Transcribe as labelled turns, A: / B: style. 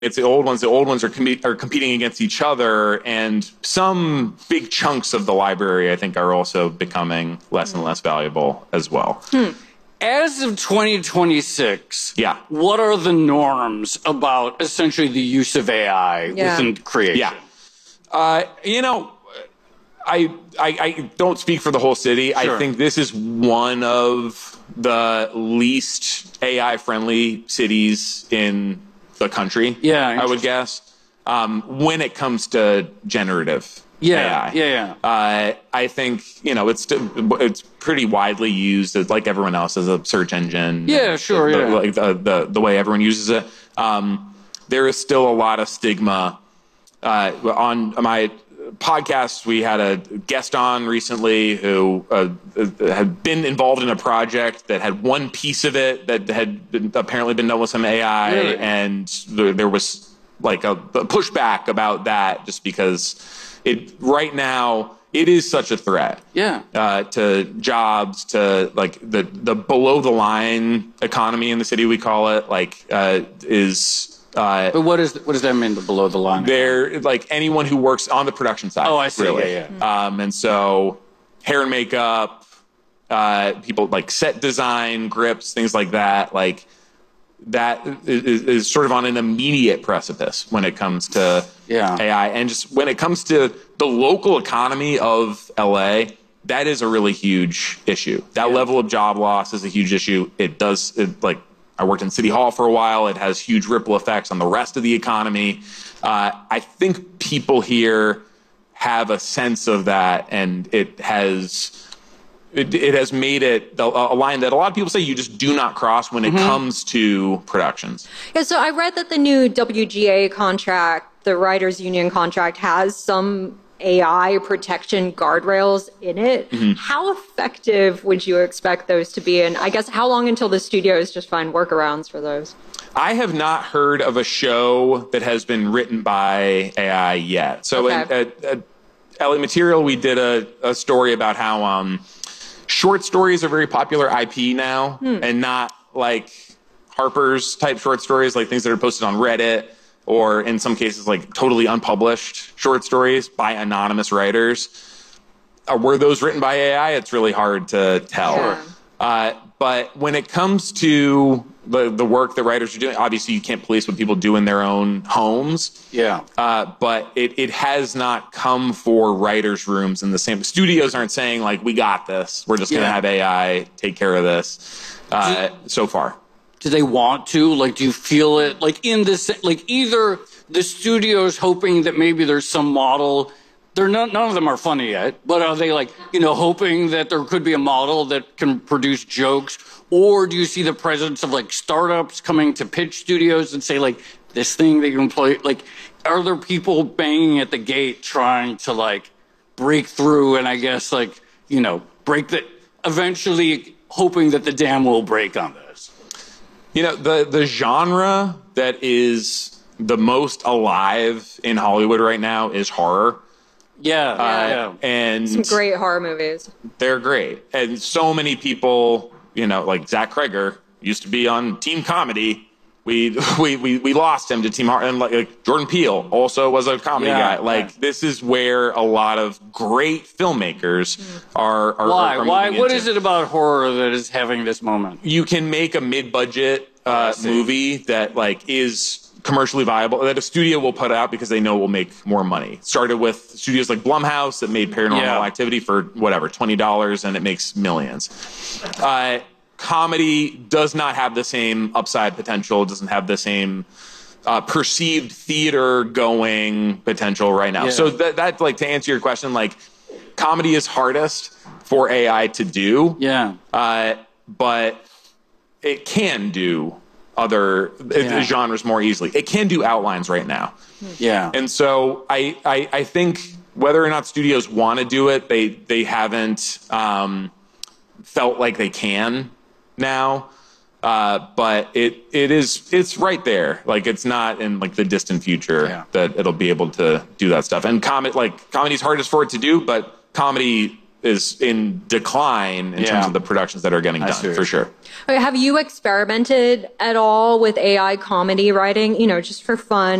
A: it's the old ones. The old ones are competing against each other, and some big chunks of the library, I think, are also becoming less and less valuable as well.
B: As of 2026,
A: Yeah.
B: what are the norms about essentially the use of AI within creation?
A: Yeah. I don't speak for the whole city.
B: Sure.
A: I think this is one of the least AI-friendly cities in the country.
B: Yeah,
A: I would guess. When it comes to generative AI.
B: Yeah.
A: I think, it's pretty widely used as, like everyone else, as a search engine.
B: Yeah, sure.
A: Like the way everyone uses it. There is still a lot of stigma. On my podcast, we had a guest on recently who had been involved in a project that had one piece of it that had apparently been done with some AI,
B: Really?
A: and there was like a pushback about that, just because right now it is such a threat.
B: Yeah.
A: To jobs, to like the below the line economy in the city, we call it, is.
B: But what does that mean, the below the line?
A: They're like anyone who works on the production side.
B: Oh, I see.
A: Really.
B: Yeah.
A: And so hair and makeup, people like set design, grips, things like that. Like that is sort of on an immediate precipice when it comes to AI. And just when it comes to the local economy of LA, that is a really huge issue. That level of job loss is a huge issue. I worked in City Hall for a while. It has huge ripple effects on the rest of the economy. I think people here have a sense of that, and it has made it a line that a lot of people say you just do not cross when it comes to productions.
C: Yeah, so I read that the new WGA contract, the writers union contract, has some AI protection guardrails in it. How effective would you expect those to be? And I guess how long until the studios just find workarounds for those?
A: I have not heard of a show that has been written by AI yet. So at LA Material, we did a story about how short stories are very popular IP now, and not like Harper's type short stories, like things that are posted on Reddit, or in some cases like totally unpublished short stories by anonymous writers. Were those written by AI? It's really hard to tell.
C: Yeah.
A: But when it comes to the work that writers are doing, obviously you can't police what people do in their own homes.
B: Yeah.
A: But it has not come for writers' rooms in the same. Studios aren't saying like, we got this. We're just going to have AI take care of this so far.
B: Do they want to? Like, do you feel it? Like, in this, like, either the studio's hoping that maybe there's some model. None of them are funny yet, but are they like, hoping that there could be a model that can produce jokes? Or do you see the presence of like startups coming to pitch studios and say like, this thing that you employ, like, are there people banging at the gate trying to like break through and I guess like, eventually hoping that the dam will break on this?
A: The genre that is the most alive in Hollywood right now is horror.
B: Yeah.
A: And
C: some great horror movies.
A: They're great. And so many people, like Zach Kreger used to be on Team Comedy. We lost him to Team Horror. And like Jordan Peele also was a comedy guy. Like this is where a lot of great filmmakers are.
B: Why? What is it about horror that is having this moment?
A: You can make a mid-budget movie that like is commercially viable, that a studio will put out because they know it will make more money. Started with studios like Blumhouse that made Paranormal Activity for whatever, $20, and it makes millions. Comedy does not have the same upside potential, doesn't have the same perceived theater going potential right now. So that like, to answer your question, like comedy is hardest for AI to do. But it can do other genres more easily. It can do outlines right now. And so I think whether or not studios want to do it, they haven't felt like they can now. But it's right there. Like it's not in like the distant future that it'll be able to do that stuff. And comedy's hardest for it to do, but comedy is in decline in terms of the productions that are getting done, for sure.
C: Okay, have you experimented at all with AI comedy writing, just for fun?